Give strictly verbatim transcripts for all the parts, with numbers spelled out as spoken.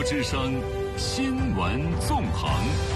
之声新闻纵横。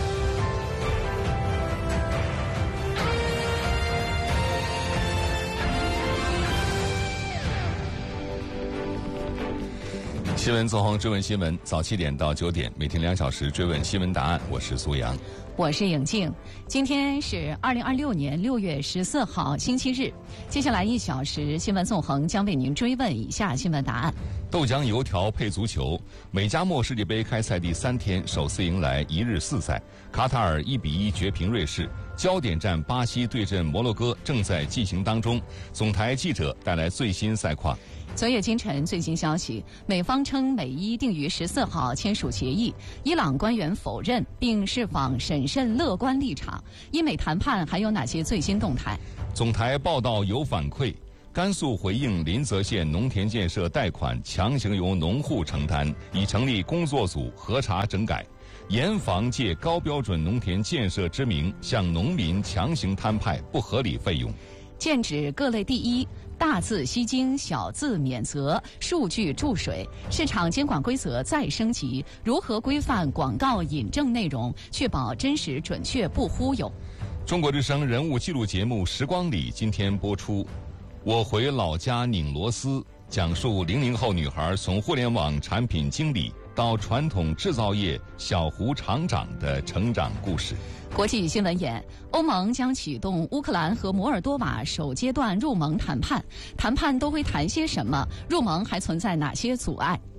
新闻纵横追问新闻，早七点到九点，每天两小时追问新闻答案。我是苏阳， 我是颖静。今天是二零二六年六月十四号，星期日。接下来一小时，新闻纵横将为您追问以下新闻答案： 豆浆油条配足球，美加墨世界杯开赛第三天，首次迎来一日四赛。卡塔尔一比一绝平瑞士，焦点战巴西对阵摩洛哥正在进行当中。总台记者带来最新赛况。 昨夜今晨最新消息，美方称美伊定于十四号签署协议，伊朗官员否认并释放审慎乐观立场。伊美谈判还有哪些最新动态？ 总台报道有反馈，甘肃回应临泽县农田建设贷款强行由农户承担，已成立工作组核查整改，严防借高标准农田建设之名向农民强行摊派不合理费用。 剑指各类第一，大字吸睛，小字免责，数据注水。市场监管规则再升级，如何规范广告引证内容，确保真实准确不忽悠？ 中国之声人物纪录节目《时光里》今天播出，我回老家拧螺丝，讲述零零后女孩从互联网产品经理到传统制造业小湖厂长的成长故事。 国际新闻眼，欧盟将启动乌克兰和摩尔多瓦首阶段入盟谈判，谈判都会谈些什么？入盟还存在哪些阻碍？